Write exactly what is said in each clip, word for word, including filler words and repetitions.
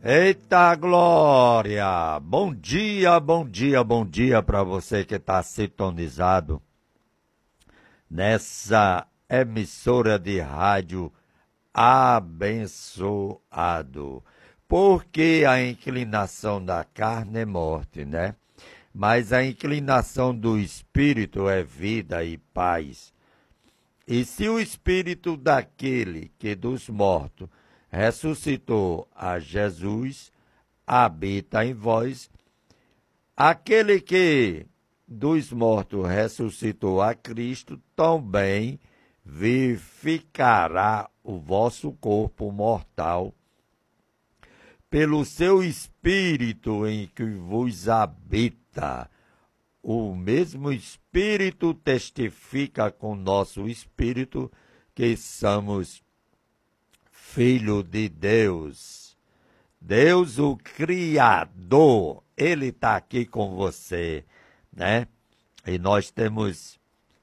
Eita glória! Bom dia, bom dia, bom dia para você que está sintonizado nessa emissora de rádio abençoado. Porque a inclinação da carne é morte, né? Mas a inclinação do espírito é vida e paz. E se o espírito daquele que dos mortos ressuscitou a Jesus habita em vós, aquele que dos mortos ressuscitou a Cristo também vivificará o vosso corpo mortal pelo seu espírito em que vos habita. O mesmo Espírito testifica com nosso espírito que somos filhos de Deus. Deus, o Criador, Ele está aqui com você, né? E nós temos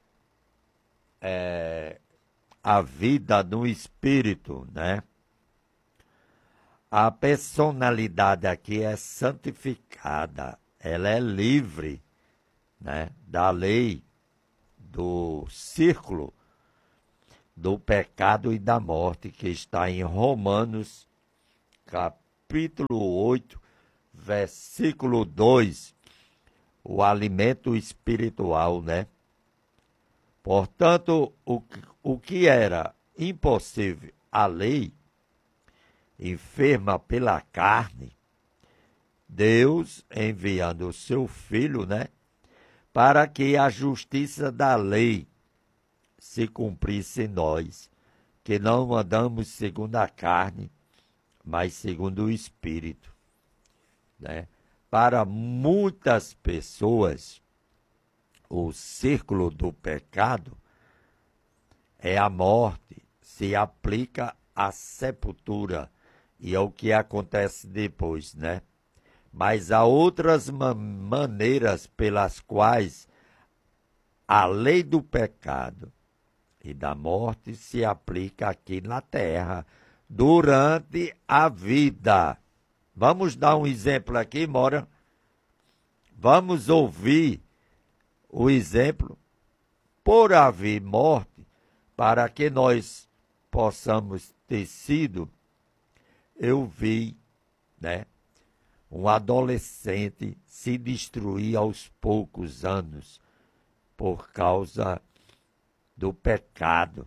é, a vida no Espírito, né? A personalidade aqui é santificada, ela é livre, né, da lei, do círculo do pecado e da morte, que está em Romanos, capítulo oito, versículo dois, o alimento espiritual, né? Portanto, o, o que era impossível à lei, enferma pela carne, Deus enviando o seu Filho, né, para que a justiça da lei se cumprisse em nós, que não andamos segundo a carne, mas segundo o Espírito, né? Para muitas pessoas, o círculo do pecado é a morte, se aplica à sepultura, e é o que acontece depois, né? Mas há outras ma- maneiras pelas quais a lei do pecado e da morte se aplica aqui na terra, durante a vida. Vamos dar um exemplo aqui, Mora? Vamos ouvir o exemplo. Por haver morte, para que nós possamos ter sido, eu vi, né, um adolescente se destruir aos poucos anos por causa do pecado,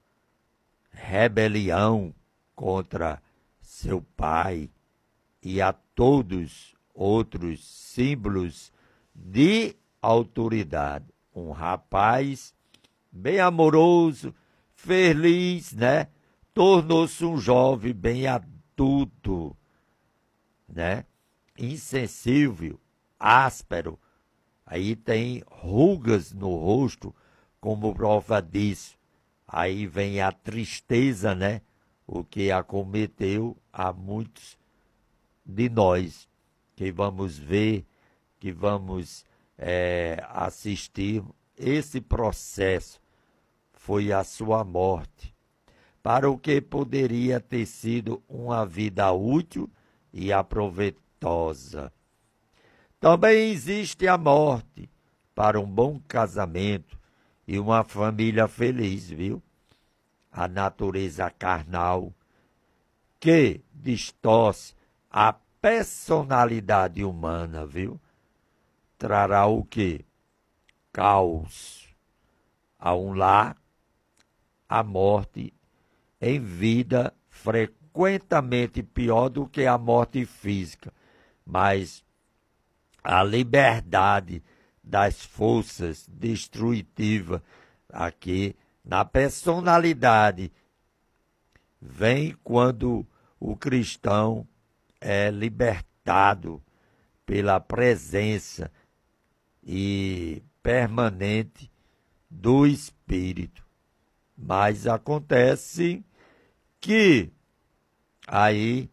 rebelião contra seu pai e a todos outros símbolos de autoridade. Um rapaz bem amoroso, feliz, né? Tornou-se um jovem bem adulto, né? Insensível, áspero. Aí tem rugas no rosto, como prova disso. Aí vem a tristeza, né? O que acometeu a muitos de nós, que vamos ver, que vamos é, assistir. Esse processo foi a sua morte, para o que poderia ter sido uma vida útil e aproveitosa. Também existe a morte para um bom casamento e uma família feliz, viu? A natureza carnal, que distorce a personalidade humana, viu? Trará o quê? Caos a um lar, a morte em vida frequentemente pior do que a morte física, mas a liberdade das forças destrutivas aqui na personalidade vem quando o cristão é libertado pela presença e permanente do Espírito. Mas acontece que aí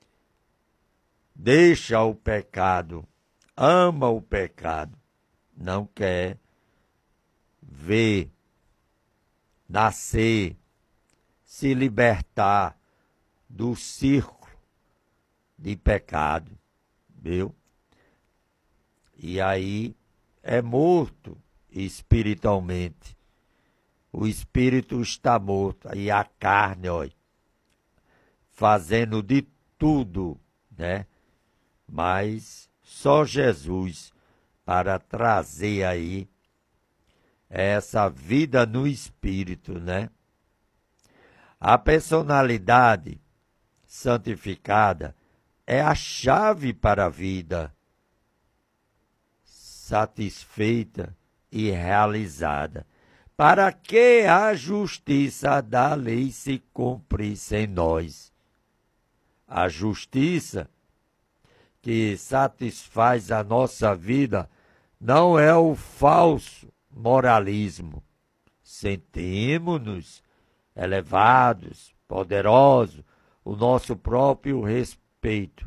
deixa o pecado, ama o pecado, não quer ver, nascer, se libertar do círculo de pecado, viu? E aí é morto espiritualmente. O espírito está morto, aí a carne, olha, fazendo de tudo, né? Mas só Jesus para trazer aí essa vida no espírito, né? A personalidade santificada é a chave para a vida satisfeita e realizada, para que a justiça da lei se cumprisse em nós. A justiça que satisfaz a nossa vida não é o falso moralismo. Sentimos-nos elevados, poderosos, o nosso próprio respeito.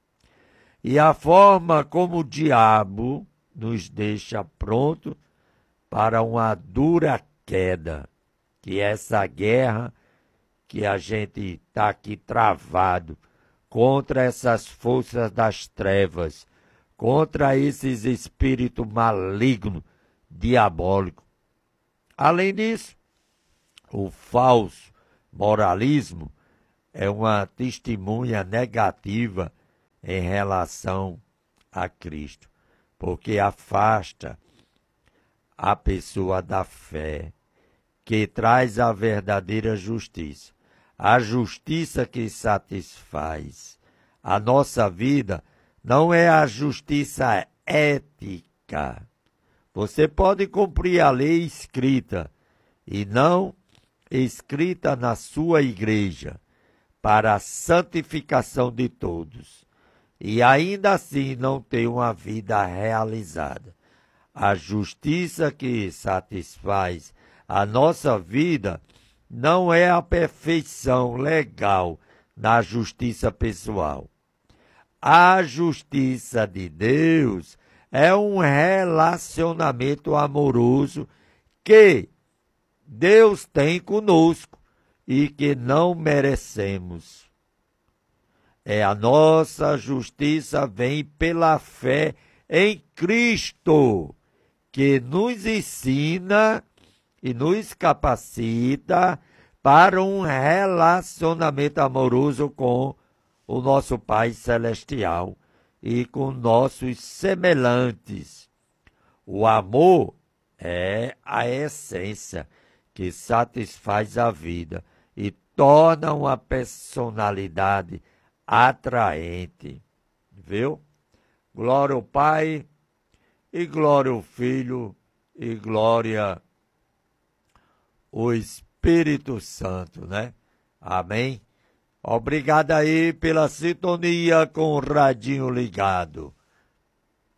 E a forma como o diabo nos deixa pronto para uma dura queda, que é essa guerra que a gente está aqui travado contra essas forças das trevas, contra esses espíritos malignos, diabólicos. Além disso, o falso moralismo é uma testemunha negativa em relação a Cristo, porque afasta a pessoa da fé, que traz a verdadeira justiça. A justiça que satisfaz a nossa vida não é a justiça ética. Você pode cumprir a lei escrita e não escrita na sua igreja para a santificação de todos, e ainda assim não ter uma vida realizada. A justiça que satisfaz a nossa vida não é a perfeição legal na justiça pessoal. A justiça de Deus é um relacionamento amoroso que Deus tem conosco e que não merecemos. É a nossa justiça vem pela fé em Cristo, que nos ensina e nos capacita para um relacionamento amoroso com o nosso Pai Celestial e com nossos semelhantes. O amor é a essência que satisfaz a vida e torna uma personalidade atraente. Viu? Glória ao Pai, e glória ao Filho, e glória ao Espírito Santo, né? Amém? Obrigado aí pela sintonia com o radinho ligado.